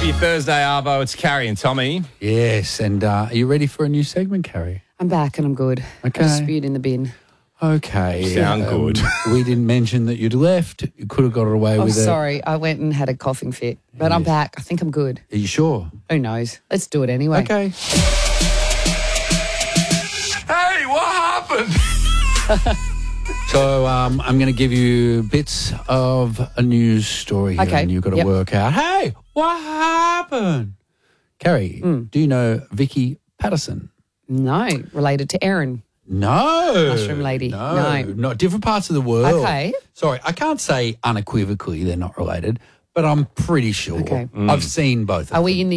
Happy Thursday, Arvo. It's Carrie and Tommy. Yes, and are you ready for a new segment, Carrie? I'm back and I'm good. Okay. I spewed in the bin. Okay. Sound good. We didn't mention that you'd left. You could have got it away Oh, with it. sorry. I went and had a coughing fit. But I'm back. I think I'm good. Are you sure? Who knows? Let's do it anyway. Okay. Hey, what happened? So I'm going to give you bits of a news story here, Okay. and you've got to work out, hey, what happened? Carrie, do you know Vicky Patterson? No. Related to Erin. No. Mushroom lady. No. No. Not different parts of the world. Okay. Sorry, I can't say unequivocally they're not related, but I'm pretty sure. Okay. I've seen both of Are we them. in the